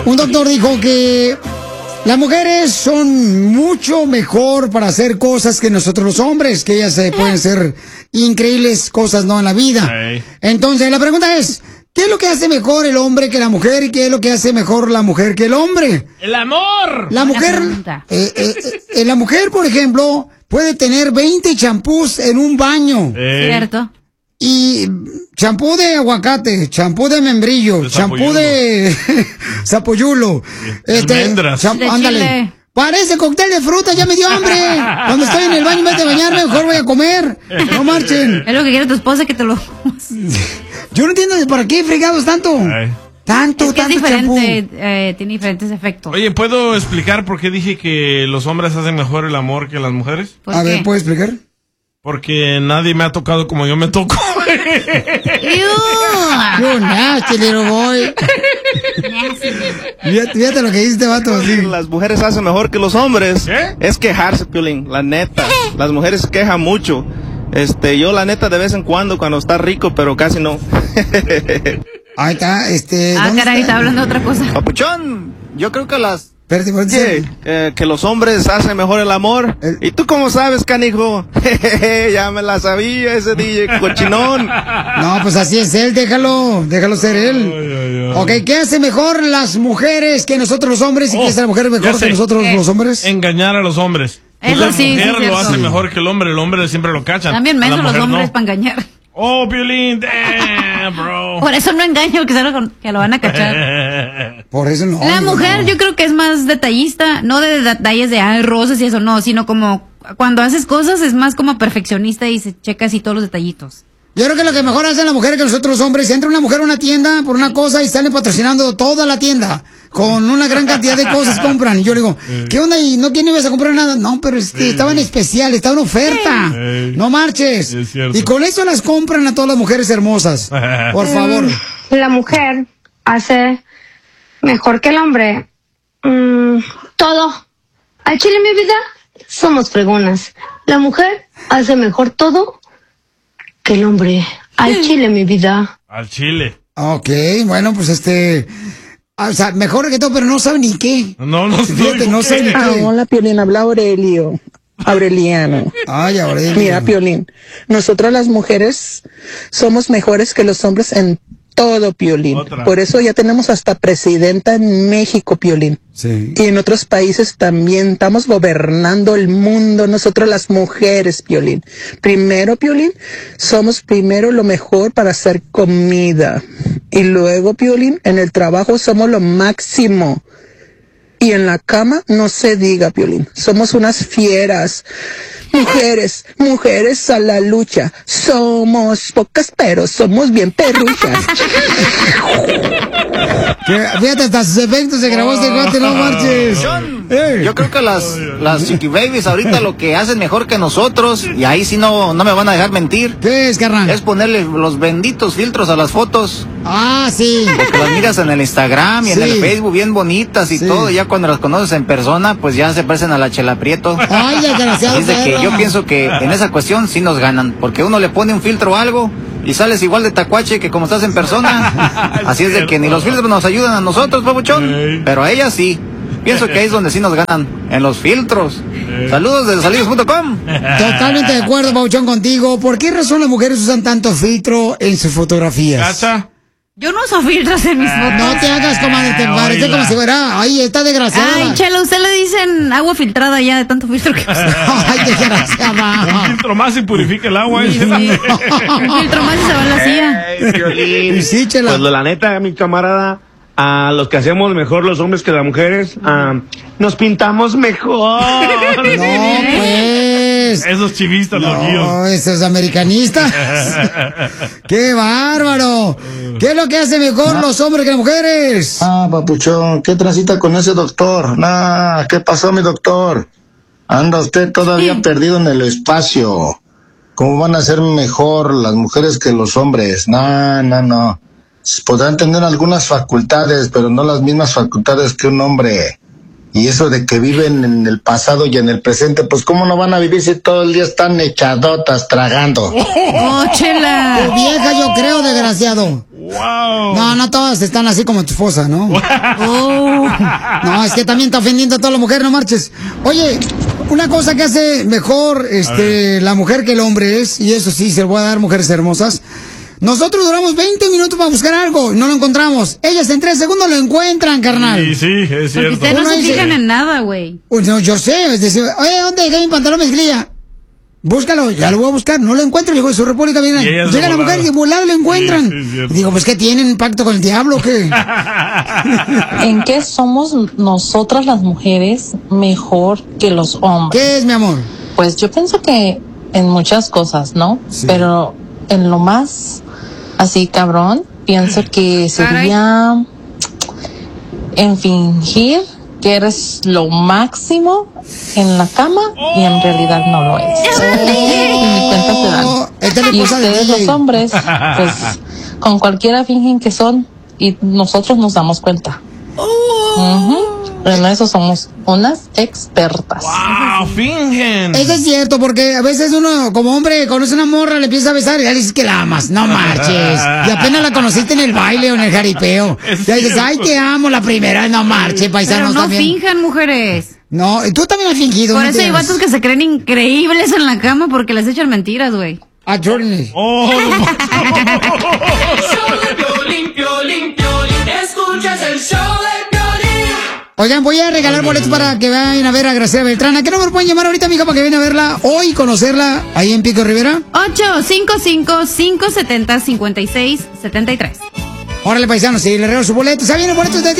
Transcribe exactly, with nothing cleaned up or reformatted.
Un doctor dijo que las mujeres son mucho mejor para hacer cosas que nosotros los hombres, que ellas eh, pueden hacer increíbles cosas, ¿no?, en la vida. Hey. Entonces, la pregunta es, ¿qué es lo que hace mejor el hombre que la mujer y qué es lo que hace mejor la mujer que el hombre? ¡El amor! La mujer, eh, eh, eh, la mujer, por ejemplo, puede tener veinte champús en un baño. Hey. Cierto. Y champú de aguacate, champú de membrillo, De champú de zapoyulo. almendras. champ- De ándale. chile. Parece cóctel de fruta, ya me dio hambre. Cuando estoy en el baño en vez de bañarme, mejor voy a comer. No marchen. Es lo que quiere tu esposa, que te lo... Yo no entiendo de para qué fregados tanto. Ay. Tanto, Es que es tanto champú. diferente, eh, tiene diferentes efectos. Oye, ¿puedo explicar por qué dije que los hombres hacen mejor el amor que las mujeres? ¿Por A qué? ver, ¿puedes explicar? Porque nadie me ha tocado como yo me toco. Yo nasty little boy. Fíjate, fíjate lo que dice este vato. Así. Las mujeres hacen mejor que los hombres. ¿Qué? Es quejarse, Piolín, la neta. Las mujeres se quejan mucho. Este, yo la neta de vez en cuando cuando está rico, pero casi no. Ahí está, este. Ah, ¿dónde caray, está? está hablando de otra cosa. Papuchón, yo creo que las Espérate, ¿por qué que, dice? eh, que los hombres hacen mejor el amor. El- ¿Y tú cómo sabes, canijo? Ya me la sabía ese D J cochinón. No, pues así es él, déjalo, déjalo ser él. Ay, ay, ay. Ok, ¿qué hace mejor las mujeres que nosotros los hombres y Oh, qué hace la mujer ya mejor sé. que nosotros Eh, los hombres? Engañar a los hombres. Eso la sí, sí, mujer cierto. lo hace Sí. mejor que el hombre. El hombre siempre lo cachan. También A la mensos los mujer hombres no. para engañar. Oh, Piolín, damn, bro. Por eso no engaño, que, se lo, que lo van a cachar. Por eso no. La no, mujer no. yo creo que es más detallista, no de detalles de ay, rosas y eso, no, sino como cuando haces cosas es más como perfeccionista y se checa así todos los detallitos. Yo creo que lo que mejor hace la mujer que nosotros los hombres, entra una mujer a una tienda por una cosa y salen patrocinando toda la tienda. Con una gran cantidad de cosas compran. Y yo le digo, ¿qué onda? ¿Y no tienes ibas a comprar nada? No, pero este, estaba en especial, estaba en oferta. Sí. No marches. Es cierto. Y con eso las compran a todas las mujeres hermosas. Por favor. La mujer hace mejor que el hombre mm, todo. Al chile, mi vida, somos fregonas. La mujer hace mejor todo que el hombre. Al chile, mi vida. Al chile. Ok, bueno, pues este... O sea, mejor que todo, pero no sabe ni qué. No, no estoy. Fíjate, no sé ni Ah, qué. hola, Piolín, habla Aurelio. Aureliano. Ay, Aurelio. Mira, Piolín, nosotros las mujeres somos mejores que los hombres en todo, Piolín. Otra. Por eso ya tenemos hasta presidenta en México, Piolín. Sí. Y en otros países también estamos gobernando el mundo, nosotros las mujeres, Piolín. Primero, Piolín, somos primero lo mejor para hacer comida. Y luego, Piolín, en el trabajo somos lo máximo. Y en la cama no se diga, Piolín. Somos unas fieras. Mujeres, mujeres a la lucha. Somos pocas, pero somos bien perruchas. Que, fíjate, hasta sus efectos se grabó este guante, no marches. Ey. Yo creo que las, las Chiqui Babies ahorita lo que hacen mejor que nosotros, y ahí sí no, no me van a dejar mentir, ¿Qué es, carnal? es ponerle los benditos filtros a las fotos. Ah, sí. Porque las miras en el Instagram y en Sí. el Facebook bien bonitas y Sí. todo, y ya cuando las conoces en persona, pues ya se parecen a la Chela Prieto. Ay, desgraciado. Así es de que perro. yo pienso que en esa cuestión sí nos ganan, porque uno le pone un filtro o algo y sales igual de tacuache que como estás en persona. Así es de que ni los filtros nos ayudan a nosotros, papuchón, Ey. pero a ellas sí. Pienso que ahí es donde sí nos ganan, en los filtros. Saludos desde salidos punto com. Totalmente de acuerdo, Pauchón, contigo. ¿Por qué razón las mujeres usan tanto filtro en sus fotografías? ¿Cacha? Yo no uso filtros en mis fotos. No te hagas, comadre, te parece oíla. como si fuera... Ay, está desgraciada. Ay, Chela, usted le dicen agua filtrada ya de tanto filtro que usa. Ay, desgraciada. Un filtro más y purifica el agua. Sí, sí. Un filtro más y se va a la silla. Ey, Piolín. Y sí, Chela. Pues la neta, mi camarada, a los que hacemos mejor los hombres que las mujeres, ah, nos pintamos mejor. No, pues... Esos chivistas, los guíos. No, esos americanistas. ¡Qué bárbaro! ¿Qué es lo que hace mejor los hombres que las mujeres? Ah, papuchón, ¿qué transita con ese doctor? Nah, ¿qué pasó, mi doctor? Anda usted todavía perdido en el espacio. ¿Cómo van a ser mejor las mujeres que los hombres? No, no, no. Podrán tener algunas facultades, pero no las mismas facultades que un hombre. Y eso de que viven en el pasado y en el presente, pues ¿cómo no van a vivir si todo el día están echadotas tragando? Oh, Chela. Tu vieja, yo creo, desgraciado. Wow. No, no todas están así como tu esposa, ¿no? Oh. No, es que también está ofendiendo a toda la mujer, no marches. Oye, una cosa que hace mejor este, la mujer que el hombre es, y eso sí, se lo voy a dar, mujeres hermosas. Nosotros duramos veinte minutos para buscar algo y no lo encontramos. Ellas en tres segundos lo encuentran, carnal. Sí, sí, es cierto. Porque ustedes no Uno se dice- fijan en nada, güey. Uy, no, yo sé, es decir, oye, ¿dónde dejé mi pantalón mezclilla? Búscalo, ya lo voy a buscar, no lo encuentro, digo, de su república viene. Y ellas Llega de la mujer y de volada lo encuentran. Sí, sí, es cierto. Digo, pues que tienen pacto con el diablo, o ¿qué? ¿En qué somos nosotras las mujeres mejor que los hombres? ¿Qué es, mi amor? Pues yo pienso que en muchas cosas, ¿no? Sí. Pero en lo más así cabrón, pienso que sería en fingir que eres lo máximo en la cama y en realidad no lo es. Ni cuenta se dan. Oh, esta es la Y cosa de ustedes D J. los hombres, pues con cualquiera fingen que son y nosotros nos damos cuenta. Ujú. En eso somos unas expertas. ¡Wow! ¡Fingen! Eso es cierto, porque a veces uno, como hombre, conoce una morra, le empieza a besar y ya le dices que la amas. No marches. Y apenas la conociste en el baile o en el jaripeo. Es Ya dices, cierto. ay, te amo, la primera. No marches, Pero paisanos no también. finjan, mujeres. No, y tú también has fingido. Por no eso te hay hagas. vatos que se creen increíbles en la cama porque les echan mentiras, güey. Ah, Jordan. ¡Oh! Escuchas el show de Piolín. Oigan, voy a regalar boletos para que vayan a ver a Graciela Beltrán. ¿A qué número pueden llamar ahorita, mija, para que vayan a verla hoy y conocerla ahí en Pico Rivera? ocho cinco cinco, cinco siete cero, cinco seis siete tres. Órale, paisanos, si le regalo sus boletos. ¿Ya vienen boletos de